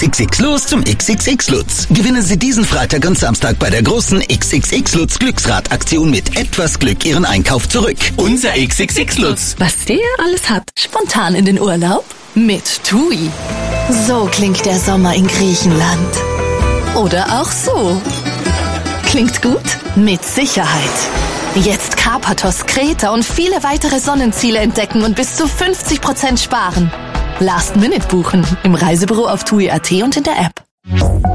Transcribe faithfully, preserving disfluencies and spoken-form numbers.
X X X los zum X X X Lutz. Gewinnen Sie diesen Freitag und Samstag bei der großen X X X Lutz Glücksrad-Aktion mit etwas Glück Ihren Einkauf zurück. Unser X X X Lutz. Was der alles hat. Spontan in den Urlaub mit TUI. So klingt der Sommer in Griechenland. Oder auch so. Klingt gut? Mit Sicherheit. Jetzt Karpathos, Kreta und viele weitere Sonnenziele entdecken und bis zu fünfzig Prozent sparen. Last Minute buchen im Reisebüro auf T U I punkt A T und in der App.